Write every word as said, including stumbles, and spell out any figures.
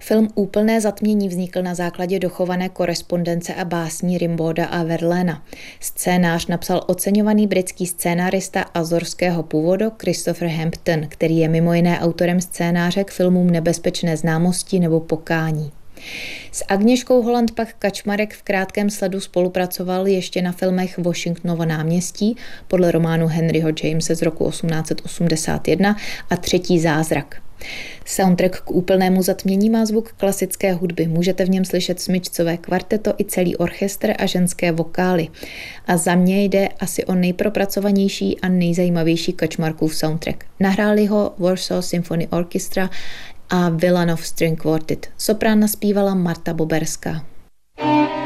Film Úplné zatmění vznikl na základě dochované korespondence a básní Rimbauda a Verlaina. Scénář napsal oceňovaný britský scénárista azorského původu Christopher Hampton, který je mimo jiné autorem scénáře k filmům Nebezpečné známosti nebo Pokání. S Agněškou Holland pak Kačmarek v Krátkém sledu spolupracoval ještě na filmech Washingtonovo náměstí podle románu Henryho Jamese z roku osmnáct set osmdesát jedna a Třetí zázrak. Soundtrack k Úplnému zatmění má zvuk klasické hudby. Můžete v něm slyšet smyčcové kvarteto i celý orchestr a ženské vokály. A za mě jde asi o nejpropracovanější a nejzajímavější Kačmarkův soundtrack. Nahráli ho Warsaw Symphony Orchestra a Wilanov String Quartet. Soprán naspívala Marta Boberská.